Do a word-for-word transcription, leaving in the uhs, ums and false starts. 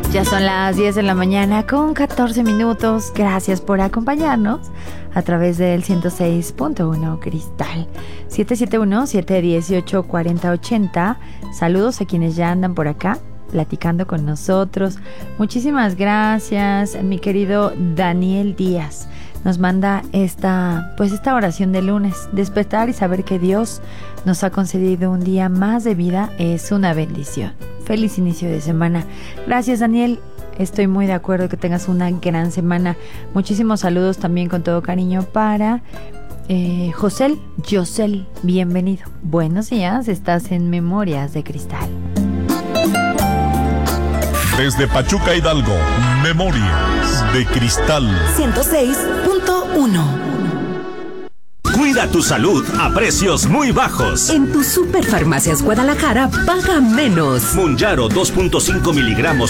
Ya son las diez de la mañana con catorce minutos. Gracias por acompañarnos a través del ciento seis punto uno Cristal. siete siete uno, siete uno ocho, cuatro cero ocho cero. Saludos a quienes ya andan por acá platicando con nosotros. Muchísimas gracias, mi querido Daniel Díaz. Nos manda esta, pues esta oración de lunes. Despertar y saber que Dios nos ha concedido un día más de vida es una bendición. Feliz inicio de semana. Gracias, Daniel. Estoy muy de acuerdo que tengas una gran semana. Muchísimos saludos también con todo cariño para eh, Josel, Yosel. Bienvenido. Buenos días. Estás en Memorias de Cristal. Desde Pachuca, Hidalgo, Memorias de Cristal. ciento seis punto uno. Cuida tu salud a precios muy bajos. En tu Superfarmacias Guadalajara, paga menos. Mounjaro dos punto cinco miligramos